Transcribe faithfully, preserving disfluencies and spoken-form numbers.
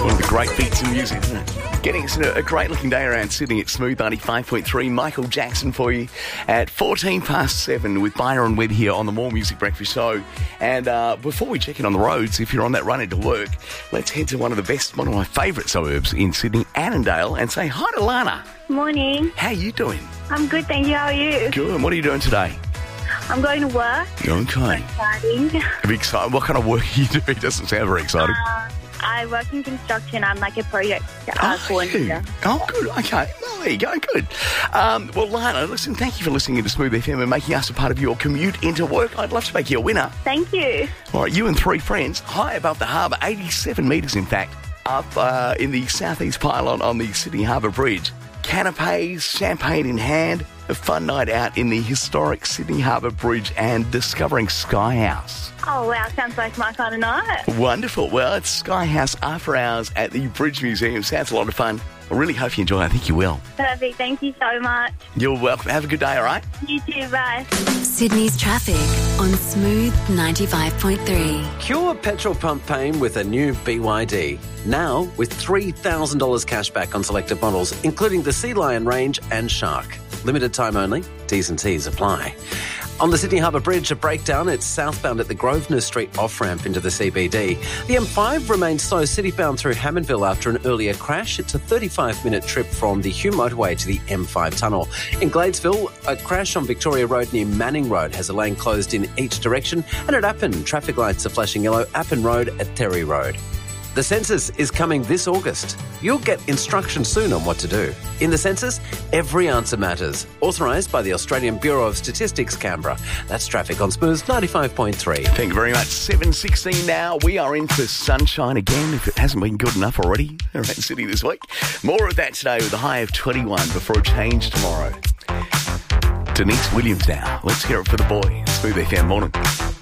One of the great beats in music, isn't it? Getting us a, a great-looking day around Sydney at Smooth ninety-five point three. Michael Jackson for you at fourteen past seven with Byron Webb here on the More Music Breakfast Show. And uh, before we check in on the roads, if you're on that run into work, let's head to one of the best, one of my favourite suburbs in Sydney, Annandale, and say hi to Lana. Morning. How you doing? I'm good, thank you. How are you? Good. And what are you doing today? I'm going to work. Okay. Exciting. Are excited? What kind of work are you doing? It doesn't sound very exciting. Uh, I work in construction. I'm like a project uh, Oh, coordinator. you? Oh, good. Okay. Well, there you go. Good. Um, well, Lana, listen, thank you for listening to Smooth F M and making us a part of your commute into work. I'd love to make you a winner. Thank you. All right, you and three friends, high above the harbour, eighty-seven metres, in fact, up uh, in the southeast pylon on the Sydney Harbour Bridge. Canapes, champagne in hand, a fun night out in the historic Sydney Harbour Bridge and discovering Sky House. Oh, wow. Sounds like my kind of night. Wonderful. Well, it's Sky House after hours at the Bridge Museum. Sounds a lot of fun. I really hope you enjoy it. I think you will. Perfect. Thank you so much. You're welcome. Have a good day, all right? You too. Bye. Sydney's traffic on Smooth ninety-five point three. Cure petrol pump pain with a new B Y D. Now with three thousand dollars cash back on selected models, including the Sea Lion range and Shark. Limited time only. T's and T's apply. On the Sydney Harbour Bridge, a breakdown. It's southbound at the Grosvenor Street off-ramp into the C B D. The M five remains slow citybound through Hammondville after an earlier crash. It's a thirty-five minute trip from the Hume motorway to the M five tunnel. In Gladesville, a crash on Victoria Road near Manning Road has a lane closed in each direction. And at Appin, traffic lights are flashing yellow. Appin Road at Terry Road. The census is coming this August. You'll get instructions soon on what to do. In the census, every answer matters. Authorised by the Australian Bureau of Statistics, Canberra. That's traffic on Smooth ninety-five point three. Thank you very much. seven sixteen now. We are in for sunshine again, if it hasn't been good enough already around Sydney this week. More of that today with a high of twenty-one before a change tomorrow. Denise Williams now. Let's hear it for the boy. Smooth F M morning.